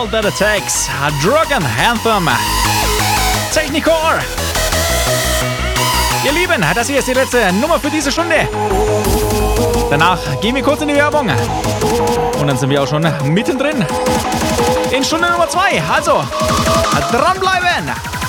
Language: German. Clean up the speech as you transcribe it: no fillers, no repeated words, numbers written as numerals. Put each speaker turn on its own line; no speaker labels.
All That It Takes, Dragon Anthem, Technicore. Ihr Lieben, das hier ist die letzte Nummer für diese Stunde. Danach gehen wir kurz in die Werbung. Und dann sind wir auch schon mittendrin in Stunde Nummer 2. Also, dranbleiben!